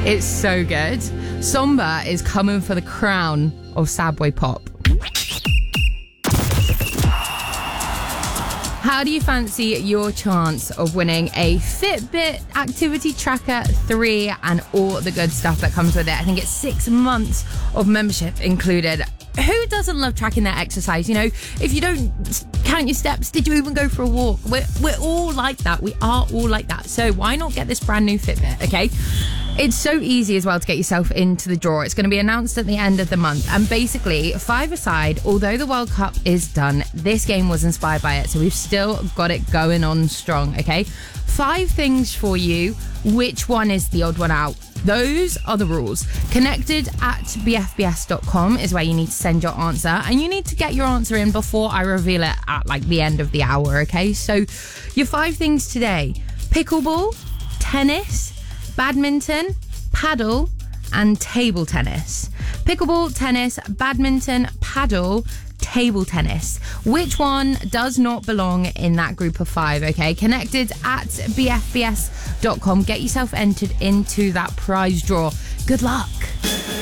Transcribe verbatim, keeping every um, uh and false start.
It's so good. Somber is coming for the crown of Sad Boy Pop. How do you fancy your chance of winning a Fitbit Activity Tracker three and all the good stuff that comes with it? I think it's six months of membership included. Who doesn't love tracking their exercise? You know, if you don't count your steps, did you even go for a walk? We're, we're all like that. We are all like that. So why not get this brand new Fitbit, okay? It's so easy as well to get yourself into the draw. It's going to be announced at the end of the month. And basically, five aside, although the World Cup is done, this game was inspired by it. So we've still got it going on strong, okay? Five things for you. Which one is the odd one out? Those are the rules. Connected at b f b s dot com is where you need to send your answer. And you need to get your answer in before I reveal it at like the end of the hour, okay? So your five things today: pickleball, tennis, badminton, paddle, and table tennis. Pickleball, tennis, badminton, paddle, table tennis. Which one does not belong in that group of five, okay? Connected at b f b s dot com. Get yourself entered into that prize draw. Good luck.